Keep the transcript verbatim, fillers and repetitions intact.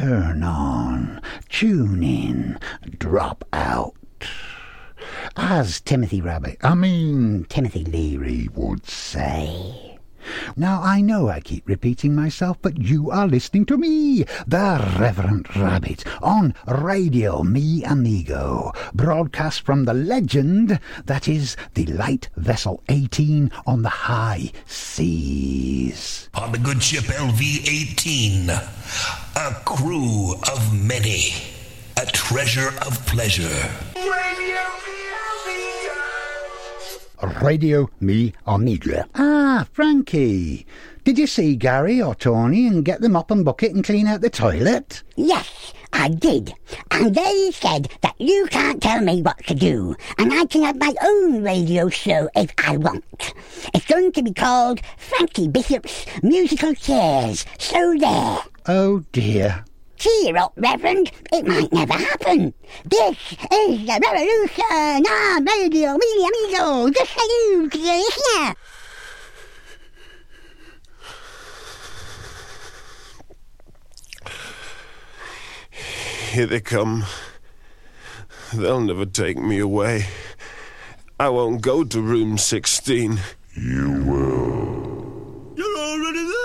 turn on, tune in, drop out. As Timothy Rabbit, I mean Timothy Leary would say. Now, I know I keep repeating myself, but you are listening to me, the Reverend Rabbit, on Radio Me Amigo, broadcast from the legend that is the Light Vessel eighteen on the high seas. On the good ship L V eighteen, a crew of many, a treasure of pleasure. Radio Me Amiga. Ah, Frankie. Did you see Gary or Tony and get them up and bucket and clean out the toilet? Yes, I did. And they said that you can't tell me what to do, and I can have my own radio show if I want. It's going to be called Frankie Bishop's Musical Chairs. So there. Oh, dear. Cheer up, Reverend. It might never happen. This is the revolution on Radio Me Amigo. Just for you, to the listener. Here they come. They'll never take me away. I won't go to room sixteen. You will.